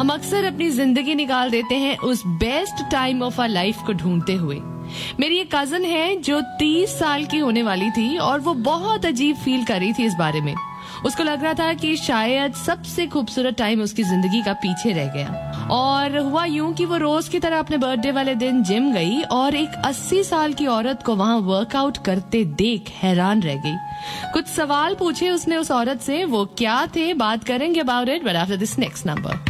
हम अक्सर अपनी जिंदगी निकाल देते हैं उस best time of our life को ढूंढते हुए। मेरी एक कजन है जो 30 साल की होने वाली थी और वो बहुत अजीब फील कर रही थी इस बारे में। उसको लग रहा था कि शायद सबसे खूबसूरत टाइम उसकी जिंदगी का पीछे रह गया। और हुआ यूं कि वो रोज की तरह अपने बर्थडे वाले दिन जिम गई और एक 80 साल की औरत को वहां वर्कआउट करते देख हैरान रह गई। कुछ सवाल पूछे उसने उस औरत से, वो क्या थे, बात करेंगे about it but after this next number.